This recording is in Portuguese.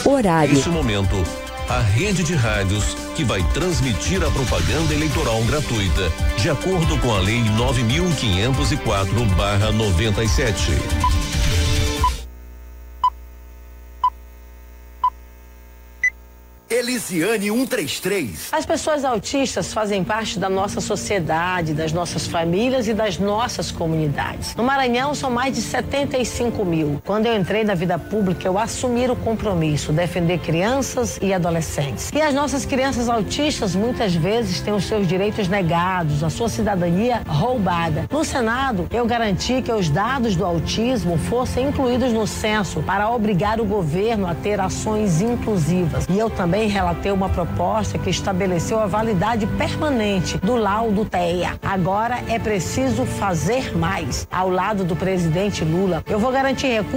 Horário. Neste momento, a rede de rádios que vai transmitir a propaganda eleitoral gratuita, de acordo com a Lei 9.504/97. Elisiane 133. As pessoas autistas fazem parte da nossa sociedade, das nossas famílias e das nossas comunidades. No Maranhão são mais de 75 mil. Quando eu entrei na vida pública, eu assumi o compromisso, defender crianças e adolescentes. E as nossas crianças autistas muitas vezes têm os seus direitos negados, a sua cidadania roubada. No Senado, eu garanti que os dados do autismo fossem incluídos no censo para obrigar o governo a ter ações inclusivas. E eu também relatei uma proposta que estabeleceu a validade permanente do laudo TEA. Agora é preciso fazer mais. Ao lado do presidente Lula, eu vou garantir recursos